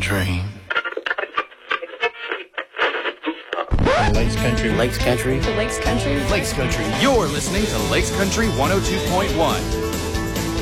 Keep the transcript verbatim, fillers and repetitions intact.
dream. Lakes Country. Lakes Country. To Lakes Country. Lakes Country. You're listening to Lakes Country one oh two point one.